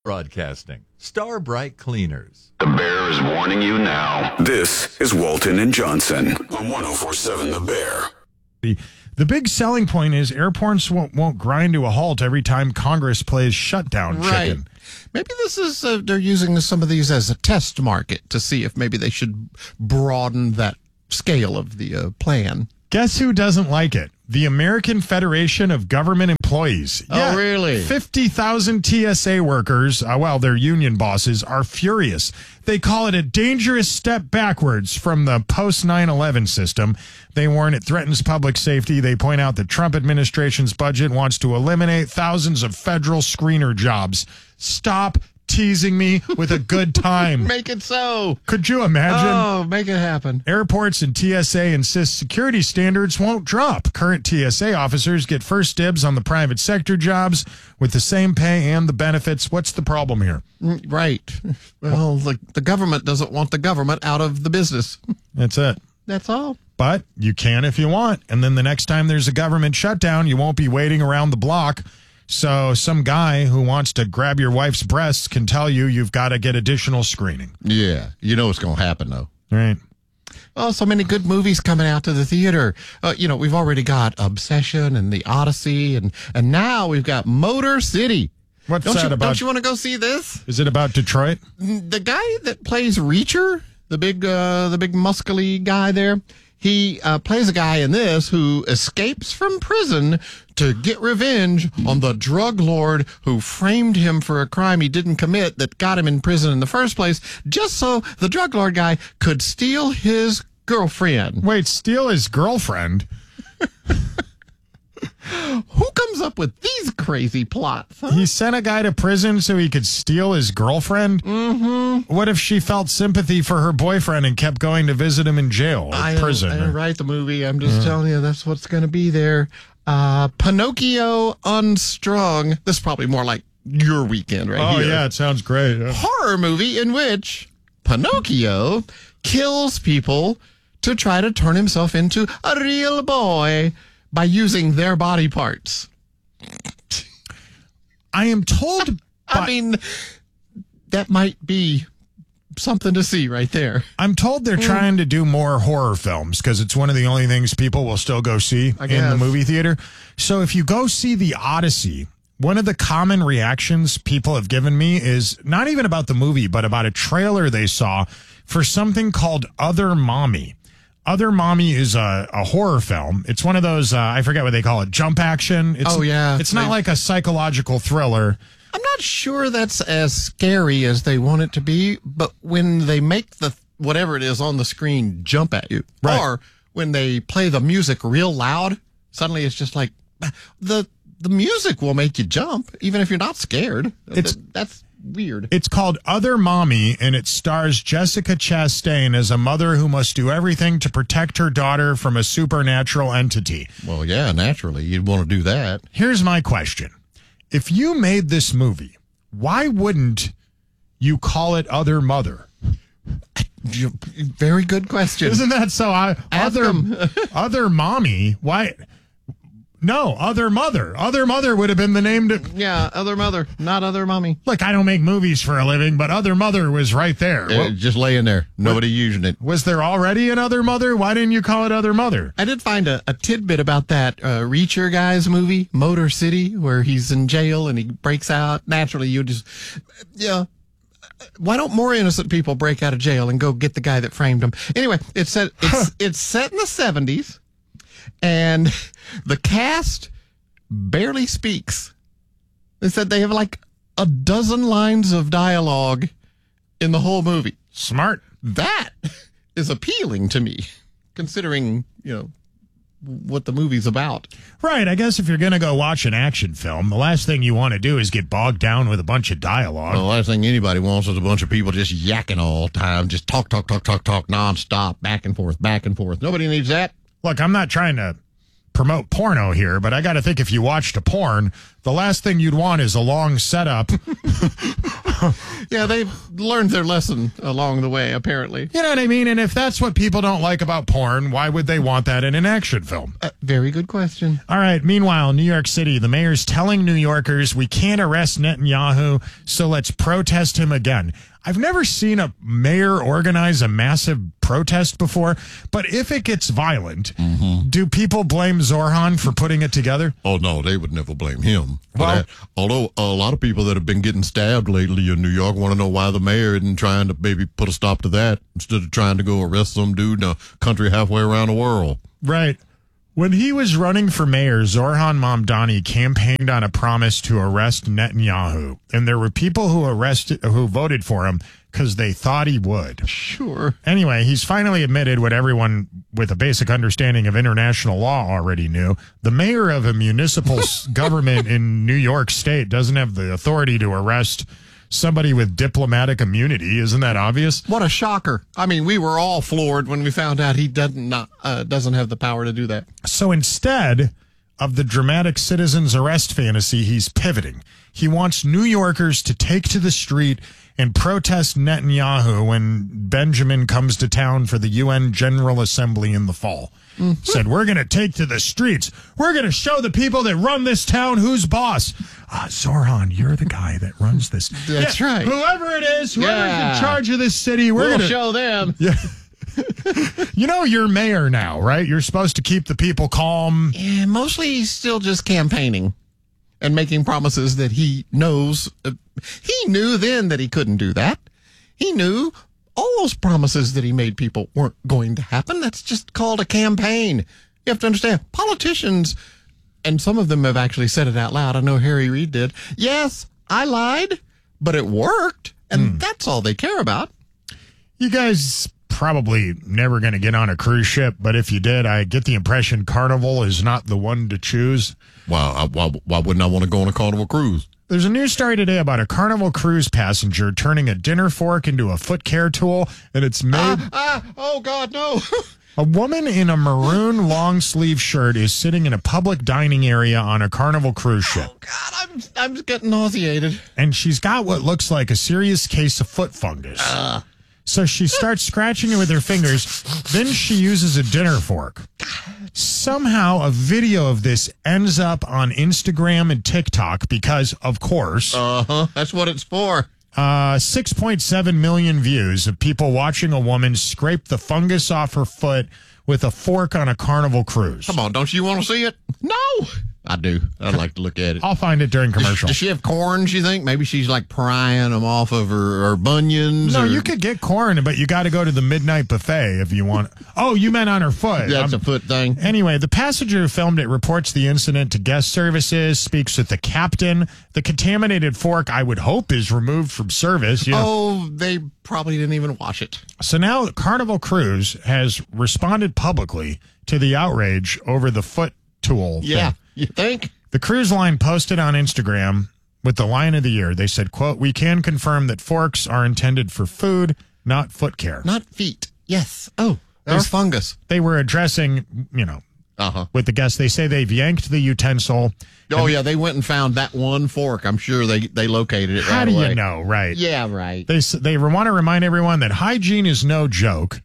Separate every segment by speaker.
Speaker 1: Broadcasting. Starbright Cleaners.
Speaker 2: The Bear is warning you now. This is Walton and Johnson on 104.7 The Bear.
Speaker 3: The big selling point is airports won't grind to a halt every time Congress plays shutdown chicken.
Speaker 4: Maybe this is they're using some of these as a test market to see if maybe they should broaden that scale of the plan.
Speaker 3: Guess who doesn't like it? The American Federation of Government Employees.
Speaker 4: Oh, really?
Speaker 3: 50,000 TSA workers, their union bosses, are furious. They call it a dangerous step backwards from the post 9/11 system. They warn it threatens public safety. They point out the Trump administration's budget wants to eliminate thousands of federal screener jobs. Stop teasing me with a good time.
Speaker 4: Make it so.
Speaker 3: Could you imagine?
Speaker 4: Oh, make it happen.
Speaker 3: Airports and TSA insist security standards won't drop. Current TSA officers get first dibs on the private sector jobs with the same pay and the benefits. What's the problem here?
Speaker 4: Right. Well, the government doesn't want the government out of the business.
Speaker 3: That's it.
Speaker 4: That's all.
Speaker 3: But you can if you want. And then the next time there's a government shutdown, you won't be waiting around the block. So some guy who wants to grab your wife's breasts can tell you you've got to get additional screening.
Speaker 4: Yeah. You know what's going to happen, though.
Speaker 3: Right.
Speaker 4: Oh, so many good movies coming out to the theater. We've already got Obsession and The Odyssey, and now we've got Motor City.
Speaker 3: What's that about?
Speaker 4: Don't you want to go see this?
Speaker 3: Is it about Detroit?
Speaker 4: The guy that plays Reacher, the big muscly guy there, he plays a guy in this who escapes from prison to get revenge on the drug lord who framed him for a crime he didn't commit that got him in prison in the first place, just so the drug lord guy could steal his girlfriend.
Speaker 3: Wait, steal his girlfriend?
Speaker 4: Who comes up with these crazy plots? Huh?
Speaker 3: He sent a guy to prison so he could steal his girlfriend? Mm-hmm. What if she felt sympathy for her boyfriend and kept going to visit him in jail or prison?
Speaker 4: I didn't write the movie. I'm just telling you that's what's going to be there. Pinocchio Unstrung. This is probably more like your weekend here.
Speaker 3: Oh, yeah, it sounds great. Yeah.
Speaker 4: Horror movie in which Pinocchio kills people to try to turn himself into a real boy by using their body parts.
Speaker 3: I am told...
Speaker 4: that might be something to see right there.
Speaker 3: I'm told they're trying to do more horror films because it's one of the only things people will still go see in the movie theater. So if you go see The Odyssey, one of the common reactions people have given me is not even about the movie, but about a trailer they saw for something called Other Mommy. Other Mommy is a horror film. It's one of those, I forget what they call it, jump action. It's not like a psychological thriller.
Speaker 4: I'm not sure that's as scary as they want it to be, but when they make the whatever it is on the screen jump at you, or when they play the music real loud, suddenly it's just like the music will make you jump, even if you're not scared. That's weird.
Speaker 3: It's called Other Mommy, and it stars Jessica Chastain as a mother who must do everything to protect her daughter from a supernatural entity.
Speaker 4: Well, yeah, naturally, you'd want to do that.
Speaker 3: Here's my question. If you made this movie, why wouldn't you call it Other Mother?
Speaker 4: Very good question.
Speaker 3: Isn't that so? Other Mommy? Why? No, Other Mother. Other Mother would have been the name.
Speaker 4: Yeah, Other Mother, not Other Mommy.
Speaker 3: Look, I don't make movies for a living, but Other Mother was right there.
Speaker 4: Just laying there. Nobody using it.
Speaker 3: Was there already an Other Mother? Why didn't you call it Other Mother?
Speaker 4: I did find a tidbit about that Reacher guy's movie, Motor City, where he's in jail and he breaks out. Naturally, you just... Yeah. Why don't more innocent people break out of jail and go get the guy that framed him? Anyway, it's set in the 70s. And the cast barely speaks. They said they have like a dozen lines of dialogue in the whole movie.
Speaker 3: Smart.
Speaker 4: That is appealing to me, considering, what the movie's about.
Speaker 3: Right. I guess if you're going to go watch an action film, the last thing you want to do is get bogged down with a bunch of dialogue.
Speaker 4: Well, the last thing anybody wants is a bunch of people just yakking all the time, just talk, nonstop, back and forth. Nobody needs that.
Speaker 3: Look, I'm not trying to promote porno here, but I got to think if you watched a porn, the last thing you'd want is a long setup
Speaker 4: Yeah, they've learned their lesson along the way, apparently.
Speaker 3: You know what I mean? And if that's what people don't like about porn, why would they want that in an action film?
Speaker 4: Very good question.
Speaker 3: All right. Meanwhile, New York City, the mayor's telling New Yorkers we can't arrest Netanyahu, so let's protest him again. I've never seen a mayor organize a massive protest before, but if it gets violent, do people blame Zorhan for putting it together?
Speaker 5: Oh, no, they would never blame him for
Speaker 3: Well-
Speaker 5: that. Although a lot of people that have been getting stabbed lately in New York want to know why the mayor isn't trying to maybe put a stop to that instead of trying to go arrest some dude in a country halfway around the world.
Speaker 3: Right. When he was running for mayor, Zorhan Mamdani campaigned on a promise to arrest Netanyahu, and there were people who voted for him because they thought he would.
Speaker 4: Sure.
Speaker 3: Anyway, he's finally admitted what everyone with a basic understanding of international law already knew. The mayor of a municipal government in New York State doesn't have the authority to arrest somebody with diplomatic immunity. Isn't that obvious?
Speaker 4: What a shocker. I mean, we were all floored when we found out he doesn't have the power to do that.
Speaker 3: So instead of the dramatic citizen's arrest fantasy, he's pivoting. He wants New Yorkers to take to the street and protest Netanyahu when Benjamin comes to town for the UN General Assembly in the fall. Said, we're going to take to the streets. We're going to show the people that run this town who's boss. Zorhan, you're the guy that runs this.
Speaker 4: That's right.
Speaker 3: Whoever it is, whoever's
Speaker 4: Yeah.
Speaker 3: in charge of this city, we're
Speaker 4: We'll
Speaker 3: going to
Speaker 4: show them.
Speaker 3: Yeah. You know, you're mayor now, right? You're supposed to keep the people calm.
Speaker 4: Yeah, mostly he's still just campaigning and making promises that he knows. He knew then that he couldn't do that. He knew all those promises that he made people weren't going to happen. That's just called a campaign. You have to understand, politicians, and some of them have actually said it out loud. I know Harry Reid did. Yes, I lied, but it worked, and that's all they care about.
Speaker 3: You guys probably never going to get on a cruise ship, but if you did, I get the impression Carnival is not the one to choose.
Speaker 5: Why wouldn't I want to go on a Carnival cruise?
Speaker 3: There's a news story today about a Carnival cruise passenger turning a dinner fork into a foot care tool, and it's made...
Speaker 4: Oh, God, no.
Speaker 3: A woman in a maroon long-sleeve shirt is sitting in a public dining area on a Carnival cruise ship.
Speaker 4: Oh, God, I'm getting nauseated.
Speaker 3: And she's got what looks like a serious case of foot fungus. So she starts scratching it with her fingers. Then she uses a dinner fork. Somehow a video of this ends up on Instagram and TikTok because, of course,
Speaker 4: That's what it's for.
Speaker 3: 6.7 million views of people watching a woman scrape the fungus off her foot with a fork on a Carnival cruise.
Speaker 4: Come on, don't you want to see it? No. I do. I'd like to look at it.
Speaker 3: I'll find it during commercial.
Speaker 4: Does she have corns, you think? Maybe she's like prying them off of her bunions?
Speaker 3: No,
Speaker 4: or...
Speaker 3: you could get corn, but you got to go to the midnight buffet if you want. Oh, you meant on her foot.
Speaker 4: That's a foot thing.
Speaker 3: Anyway, the passenger who filmed it reports the incident to guest services, speaks with the captain. The contaminated fork, I would hope, is removed from service. You know.
Speaker 4: Oh, they probably didn't even wash it.
Speaker 3: So now Carnival Cruise has responded publicly to the outrage over the foot tool
Speaker 4: Yeah,
Speaker 3: thing.
Speaker 4: you think?
Speaker 3: The cruise line posted on Instagram with the line of the year. They said, quote, "We can confirm that forks are intended for food, not foot care."
Speaker 4: Not feet. Yes. Oh, there's fungus.
Speaker 3: They were addressing, with the guests. They say they've yanked the utensil.
Speaker 4: Oh, yeah, they went and found that one fork. I'm sure they located it
Speaker 3: How
Speaker 4: right
Speaker 3: do
Speaker 4: away.
Speaker 3: you know, right?
Speaker 4: Yeah, right.
Speaker 3: They want to remind everyone that hygiene is no joke.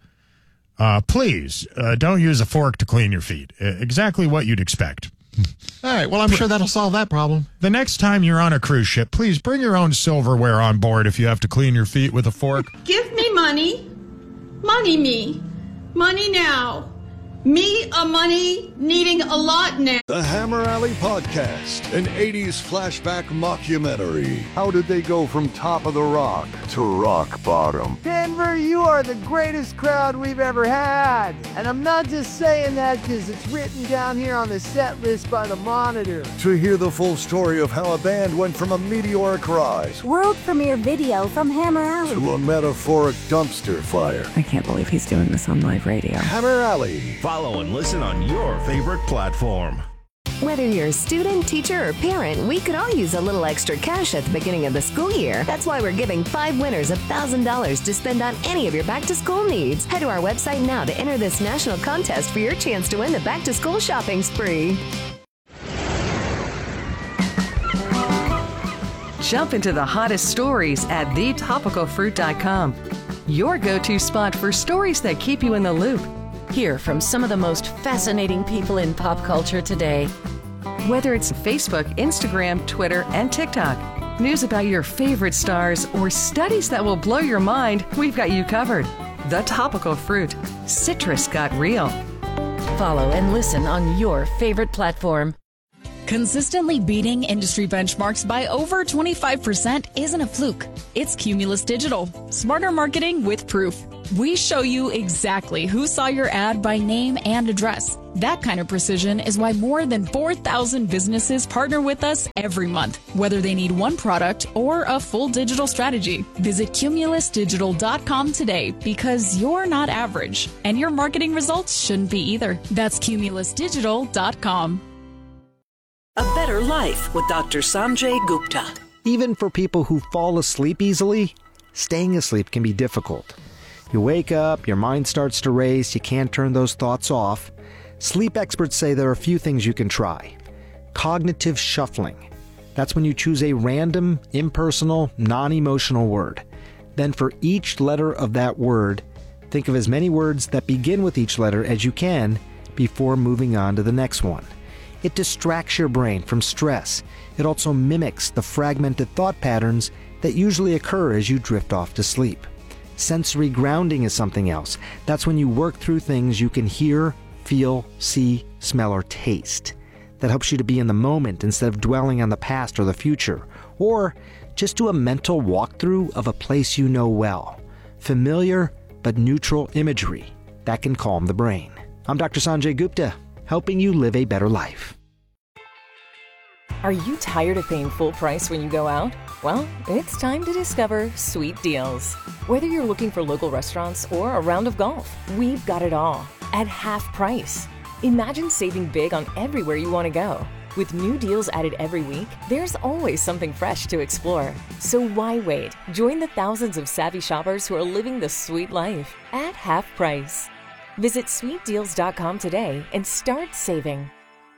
Speaker 3: Please don't use a fork to clean your feet. Exactly what you'd expect.
Speaker 4: All right, well, I'm sure that'll solve that problem.
Speaker 3: The next time you're on a cruise ship, please bring your own silverware on board if you have to clean your feet with a fork.
Speaker 6: Give me money. Money me. Money now. Me a money needing a lot now.
Speaker 7: The Hammer Alley Podcast, an 80s flashback mockumentary. How did they go from top of the rock to rock bottom?
Speaker 8: Denver, you are the greatest crowd we've ever had. And I'm not just saying that because it's written down here on the set list by the Monitor.
Speaker 7: To hear the full story of how a band went from a meteoric rise
Speaker 9: World premiere video from Hammer Alley.
Speaker 7: to a metaphoric dumpster fire.
Speaker 9: I can't believe he's doing this on live radio.
Speaker 7: Hammer Alley.
Speaker 10: Follow and listen on your favorite platform.
Speaker 11: Whether you're a student, teacher, or parent, we could all use a little extra cash at the beginning of the school year. That's why we're giving 5 winners $1,000 to spend on any of your back-to-school needs. Head to our website now to enter this national contest for your chance to win the back-to-school shopping spree.
Speaker 12: Jump into the hottest stories at thetopicalfruit.com. Your go-to spot for stories that keep you in the loop.
Speaker 13: Hear from some of the most fascinating people in pop culture today.
Speaker 12: Whether it's Facebook, Instagram, Twitter, and TikTok, news about your favorite stars, or studies that will blow your mind, we've got you covered. The Topical Fruit. Citrus got real.
Speaker 13: Follow and listen on your favorite platform.
Speaker 14: Consistently beating industry benchmarks by over 25% isn't a fluke. It's Cumulus Digital. Smarter marketing with proof. We show you exactly who saw your ad by name and address. That kind of precision is why more than 4,000 businesses partner with us every month, whether they need one product or a full digital strategy. Visit cumulusdigital.com today because you're not average, and your marketing results shouldn't be either. That's cumulusdigital.com.
Speaker 15: A Better Life with Dr. Sanjay Gupta.
Speaker 16: Even for people who fall asleep easily, staying asleep can be difficult. You wake up, your mind starts to race, you can't turn those thoughts off. Sleep experts say there are a few things you can try. Cognitive shuffling. That's when you choose a random, impersonal, non-emotional word. Then for each letter of that word, think of as many words that begin with each letter as you can before moving on to the next one. It distracts your brain from stress. It also mimics the fragmented thought patterns that usually occur as you drift off to sleep. Sensory grounding is something else. That's when you work through things you can hear, feel, see, smell, or taste. That helps you to be in the moment instead of dwelling on the past or the future. Or just do a mental walkthrough of a place you know well. Familiar but neutral imagery. That can calm the brain. I'm Dr. Sanjay Gupta, helping you live a better life.
Speaker 17: Are you tired of paying full price when you go out? Well, it's time to discover Sweet Deals. Whether you're looking for local restaurants or a round of golf, we've got it all at half price. Imagine saving big on everywhere you want to go. With new deals added every week, there's always something fresh to explore. So why wait? Join the thousands of savvy shoppers who are living the sweet life at half price. Visit sweetdeals.com today and start saving.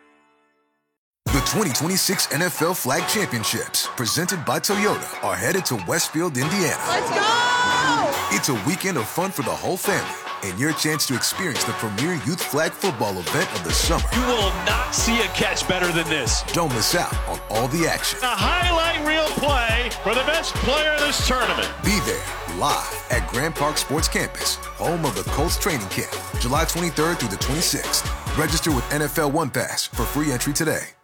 Speaker 18: The 2026 NFL Flag Championships, presented by Toyota, are headed to Westfield, Indiana.
Speaker 19: Let's go!
Speaker 18: It's a weekend of fun for the whole family and your chance to experience the premier youth flag football event of the summer.
Speaker 19: You will not see a catch better than this.
Speaker 18: Don't miss out on all the action.
Speaker 19: A highlight reel play for the best player of this tournament.
Speaker 18: Be there live at Grand Park Sports Campus, home of the Colts training camp, July 23rd through the 26th. Register with NFL One Pass for free entry today.